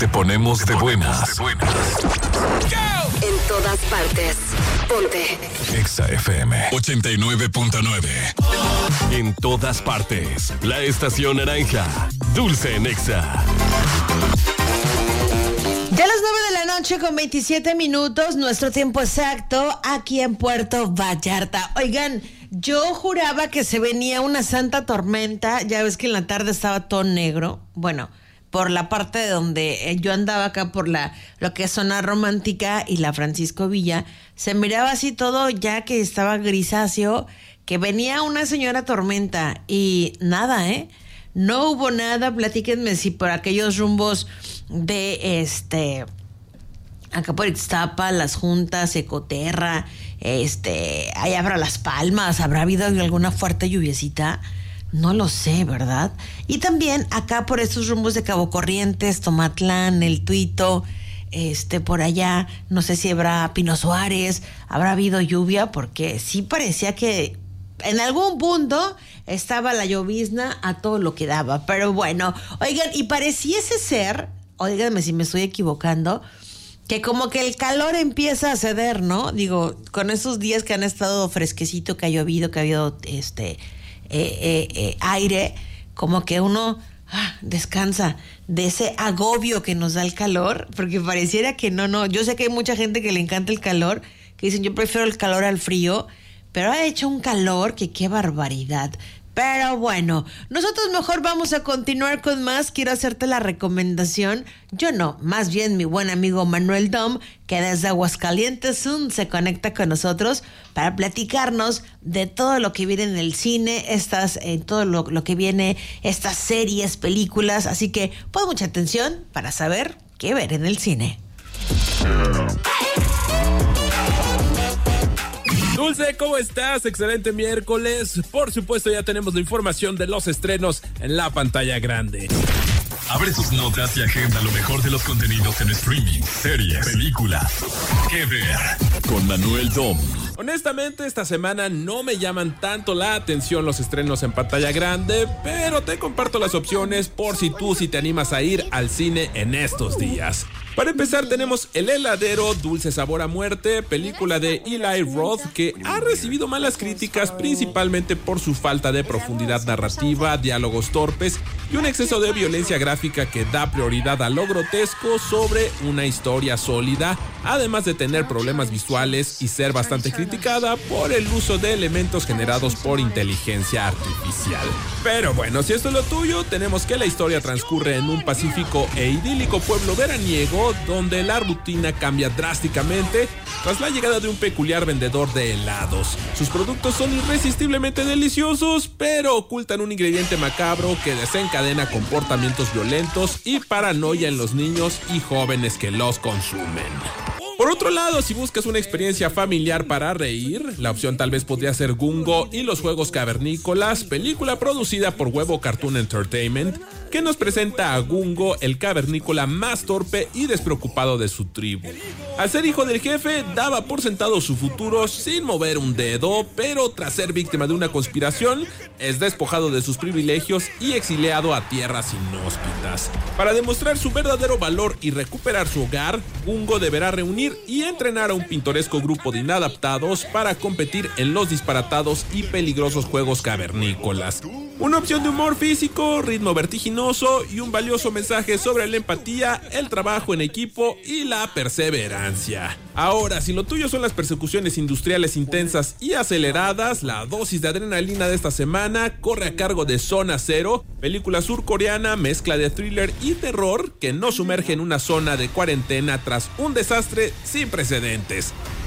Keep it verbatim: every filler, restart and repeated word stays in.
te ponemos de buenas. En todas partes. Ponte. Exa F M ochenta y nueve punto nueve. En todas partes. La estación naranja. Dulce en Exa. Ya a las nueve de la noche con veintisiete minutos, nuestro tiempo exacto aquí en Puerto Vallarta. Oigan, yo juraba que se venía una santa tormenta. Ya ves que en la tarde estaba todo negro. Bueno, por la parte de donde yo andaba acá, por la lo que es zona romántica y la Francisco Villa, se miraba así todo ya que estaba grisáceo, que venía una señora tormenta y nada, ¿eh? No hubo nada. Platíquenme si por aquellos rumbos de este acá por Ixtapa, Las Juntas, Ecoterra, este, ahí habrá Las Palmas, habrá habido alguna fuerte lluviecita. No lo sé, ¿verdad? Y también acá por estos rumbos de Cabo Corrientes, Tomatlán, El Tuito, este, por allá, no sé si habrá Pino Suárez, habrá habido lluvia, porque sí parecía que en algún punto estaba la llovizna a todo lo que daba. Pero bueno, oigan, y pareciese ser, óiganme si me estoy equivocando, que como que el calor empieza a ceder, ¿no? Digo, con esos días que han estado fresquecito, que ha llovido, que ha habido este... Eh, eh, eh, aire, como que uno ah, descansa de ese agobio que nos da el calor, porque pareciera que no, no, yo sé que hay mucha gente que le encanta el calor, que dicen yo prefiero el calor al frío, pero ha hecho un calor que qué barbaridad. Pero bueno, nosotros mejor vamos a continuar con más. Quiero hacerte la recomendación. Yo no, más bien mi buen amigo Manuel Dom, que desde Aguascalientes um, se conecta con nosotros para platicarnos de todo lo que viene en el cine, estas, eh, todo lo, lo que viene, estas series, películas. Así que pon mucha atención para saber qué ver en el cine. Dulce, ¿cómo estás? Excelente miércoles. Por supuesto, ya tenemos la información de los estrenos en la pantalla grande. Abre tus notas y agenda lo mejor de los contenidos en streaming, series, películas. ¿Qué ver? Con Manuel Dom. Honestamente, esta semana no me llaman tanto la atención los estrenos en pantalla grande, pero te comparto las opciones por si tú sí te animas a ir al cine en estos días. Para empezar, tenemos El Heladero, Dulce Sabor a Muerte, película de Eli Roth, que ha recibido malas críticas principalmente por su falta de profundidad narrativa, diálogos torpes y un exceso de violencia gráfica que da prioridad a lo grotesco sobre una historia sólida, además de tener problemas visuales y ser bastante criticada por el uso de elementos generados por inteligencia artificial. Pero bueno, si esto es lo tuyo, tenemos que la historia transcurre en un pacífico e idílico pueblo veraniego, donde la rutina cambia drásticamente tras la llegada de un peculiar vendedor de helados. Sus productos son irresistiblemente deliciosos, pero ocultan un ingrediente macabro que desencadena comportamientos violentos y paranoia en los niños y jóvenes que los consumen. Por otro lado, si buscas una experiencia familiar para reír, la opción tal vez podría ser Gungo y los Juegos Cavernícolas, película producida por Huevo Cartoon Entertainment, que nos presenta a Gungo, el cavernícola más torpe y despreocupado de su tribu. Al ser hijo del jefe, daba por sentado su futuro sin mover un dedo, pero tras ser víctima de una conspiración, es despojado de sus privilegios y exiliado a tierras inhóspitas. Para demostrar su verdadero valor y recuperar su hogar, Gungo deberá reunir y entrenar a un pintoresco grupo de inadaptados para competir en los disparatados y peligrosos juegos cavernícolas. Una opción de humor físico, ritmo vertiginoso y un valioso mensaje sobre la empatía, el trabajo en equipo y la perseverancia. Ahora, si lo tuyo son las persecuciones industriales intensas y aceleradas, la dosis de adrenalina de esta semana corre a cargo de Zona Cero, película surcoreana, mezcla de thriller y terror que nos sumerge en una zona de cuarentena tras un desastre sin precedentes.